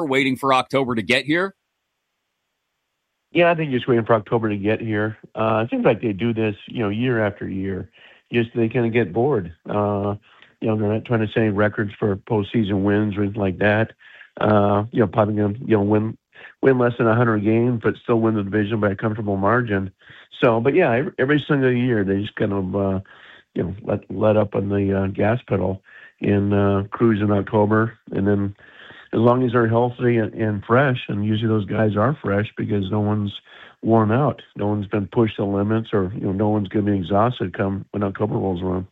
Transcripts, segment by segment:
waiting for October to get here? Yeah, I think just waiting for October to get here. It seems like they do this, year after year. Just they kind of get bored. They're not trying to set any records for postseason wins or anything like that. Probably going to, win less than 100 games, but still win the division by a comfortable margin. So, but yeah, every single year they just kind of, let up on the gas pedal and cruise in October, and then as long as they're healthy and fresh, and usually those guys are fresh because no one's worn out, no one's been pushed to limits, or no one's going to be exhausted come when October rolls around.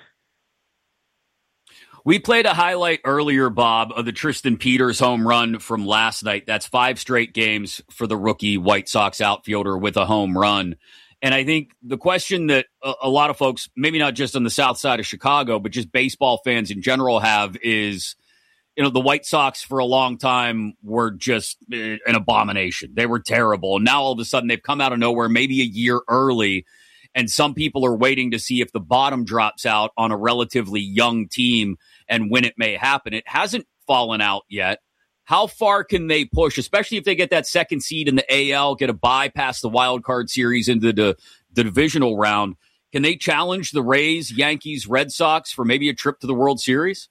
We played a highlight earlier, Bob, of the Tristan Peters home run from last night. That's 5 straight games for the rookie White Sox outfielder with a home run. And I think the question that a lot of folks, maybe not just on the south side of Chicago, but just baseball fans in general have is, the White Sox for a long time were just an abomination. They were terrible. And now all of a sudden they've come out of nowhere, maybe a year early. And some people are waiting to see if the bottom drops out on a relatively young team and when it may happen. It hasn't fallen out yet. How far can they push, especially if they get that second seed in the AL, get a bye past the wild card series into the divisional round? Can they challenge the Rays, Yankees, Red Sox for maybe a trip to the World Series?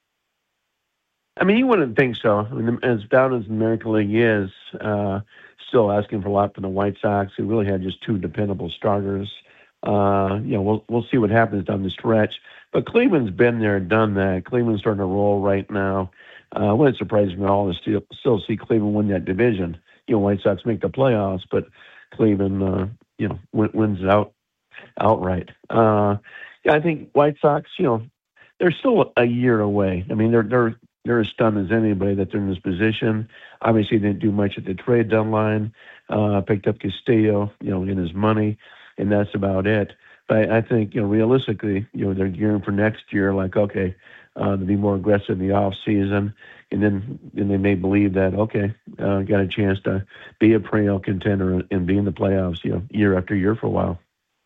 I mean, you wouldn't think so. I mean, as down as the American League is, still asking for a lot from the White Sox, who really had just 2 dependable starters. We'll see what happens down the stretch. But Cleveland's been there, done that. Cleveland's starting to roll right now. Wouldn't surprise me at all to still see Cleveland win that division. White Sox make the playoffs, but Cleveland, wins it outright. I think White Sox, they're still a year away. I mean, they're as stunned as anybody that they're in this position. Obviously, they didn't do much at the trade deadline. Picked up Castillo, in his money, and that's about it. But I think, realistically, they're gearing for next year. Like, okay, to be more aggressive in the off season, and then they may believe that got a chance to be a perennial contender and be in the playoffs, year after year for a while.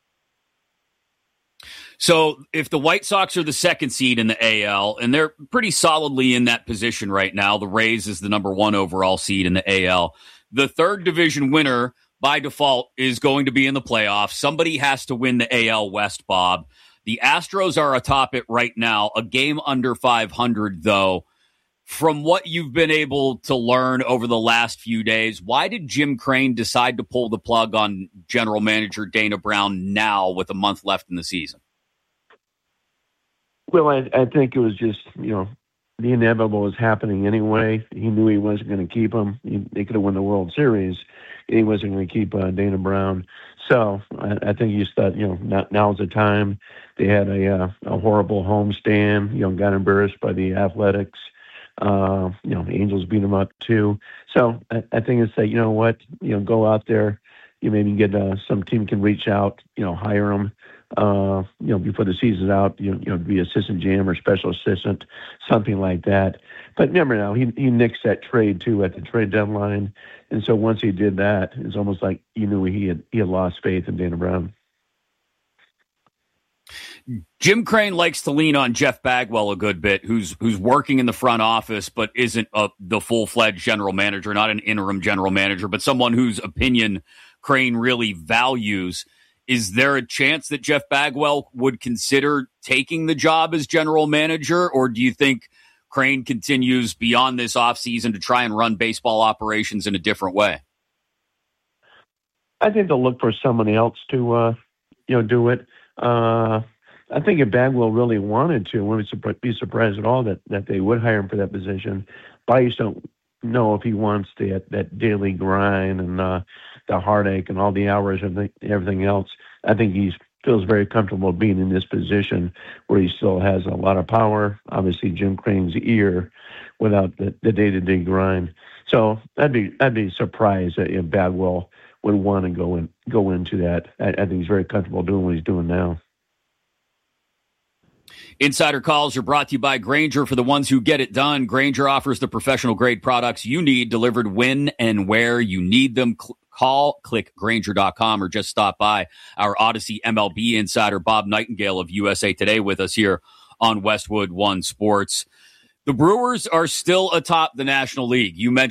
So if the White Sox are the second seed in the AL, and they're pretty solidly in that position right now, the Rays is the number 1 overall seed in the AL. The third division winner, by default, is going to be in the playoffs. Somebody has to win the AL West, Bob. The Astros are atop it right now, a game under 500, though. From what you've been able to learn over the last few days, why did Jim Crane decide to pull the plug on general manager Dana Brown now with a month left in the season? Well, I think it was just, the inevitable was happening anyway. He knew he wasn't going to keep him. They could have won the World Series. And he wasn't going to keep Dana Brown. So I think he just thought, now's the time. They had a horrible homestand, got embarrassed by the Athletics. The Angels beat them up too. So I think it's that, go out there. You maybe get some team can reach out, hire them. Before the season's out, be assistant GM or special assistant, something like that. But remember now, he nixed that trade too at the trade deadline, and so once he did that, it's almost like he knew he had lost faith in Dana Brown. Jim Crane likes to lean on Jeff Bagwell a good bit, who's working in the front office but isn't the full-fledged general manager, not an interim general manager, but someone whose opinion Crane really values. Is there a chance that Jeff Bagwell would consider taking the job as general manager, or do you think Crane continues beyond this offseason to try and run baseball operations in a different way? I think they'll look for somebody else to, do it. I think if Bagwell really wanted to, I wouldn't be surprised at all that they would hire him for that position. But I just don't know if he wants that daily grind and the heartache and all the hours and everything else. I think he feels very comfortable being in this position where he still has a lot of power. Obviously, Jim Crane's ear without the day-to-day grind. So I'd be surprised if Bagwell would want to go into that. I think he's very comfortable doing what he's doing now. Insider calls are brought to you by Grainger. For the ones who get it done, Grainger offers the professional grade products you need delivered when and where you need them. Click Grainger.com or just stop by our Odyssey MLB insider Bob Nightingale of USA Today with us here on Westwood One Sports. The Brewers are still atop the National League. You mentioned